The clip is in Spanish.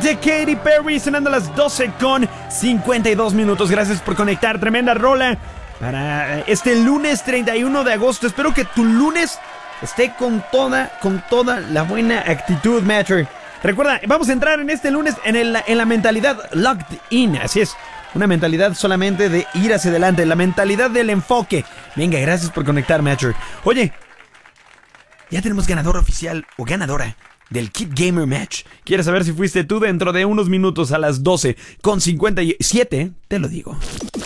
de Katy Perry, sonando a las 12:52. Gracias por conectar, tremenda rola para este lunes 31 de agosto. Espero que tu lunes esté con toda la buena actitud, Matcher. Recuerda, vamos a entrar en este lunes en la mentalidad locked in. Así es, una mentalidad solamente de ir hacia adelante, la mentalidad del enfoque. Venga, gracias por conectar, Matcher. Oye, ya tenemos ganador oficial o ganadora del Kid Gamer Match. ¿Quieres saber si fuiste tú? Dentro de unos minutos a las 12:57, te lo digo.